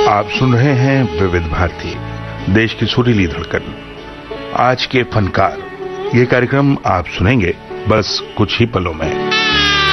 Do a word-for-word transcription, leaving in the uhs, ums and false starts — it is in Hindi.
आप सुन रहे हैं विविध भारती, देश की सुरीली धड़कन। आज के फनकार, ये कार्यक्रम आप सुनेंगे बस कुछ ही पलों में।